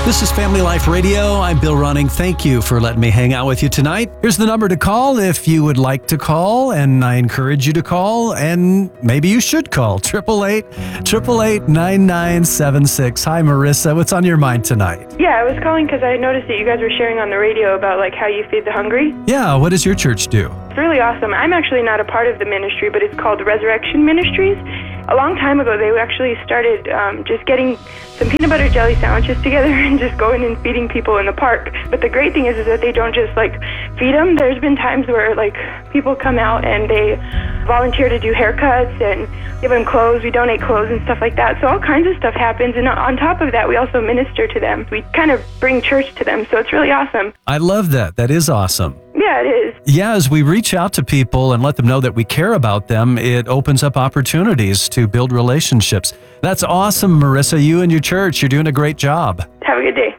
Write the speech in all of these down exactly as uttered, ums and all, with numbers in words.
This is Family Life Radio. I'm Bill Running. Thank you for letting me hang out with you tonight. Here's the number to call if you would like to call, and I encourage you to call, and maybe you should call. eight eight eight, eight eight eight, nine nine seven six. Hi, Marissa. What's on your mind tonight? Yeah, I was calling because I noticed that you guys were sharing on the radio about like how you feed the hungry. Yeah, what does your church do? It's really awesome. I'm actually not a part of the ministry, but it's called Resurrection Ministries. A long time ago, they actually started um, just getting some peanut butter jelly sandwiches together and just going and feeding people in the park. But the great thing is, is that they don't just like feed them. There's been times where like people come out and they volunteer to do haircuts and give them clothes. We donate clothes and stuff like that. So all kinds of stuff happens. And on top of that, we also minister to them. We kind of bring church to them. So it's really awesome. I love that. That is awesome. Yeah, it is. Yeah, as we reach out to people and let them know that we care about them, it opens up opportunities to build relationships. That's awesome, Marissa. You and your church, you're doing a great job. Have a good day.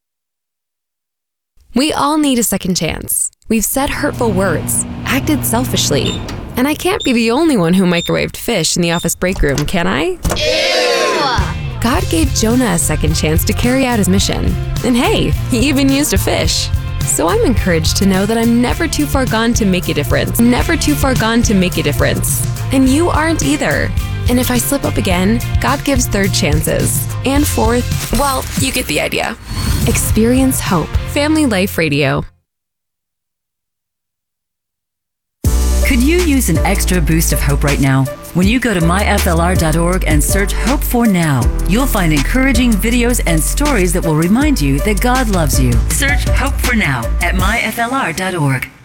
We all need a second chance. We've said hurtful words, acted selfishly, and I can't be the only one who microwaved fish in the office break room, can I? Ew! God gave Jonah a second chance to carry out his mission. And hey, he even used a fish. So I'm encouraged to know that I'm never too far gone to make a difference. Never too far gone to make a difference. And you aren't either. And if I slip up again, God gives third chances. And fourth, well, you get the idea. Experience hope. Family Life Radio. Could you use an extra boost of hope right now? When you go to my f l r dot org and search Hope for Now, you'll find encouraging videos and stories that will remind you that God loves you. Search Hope for Now at my f l r dot org.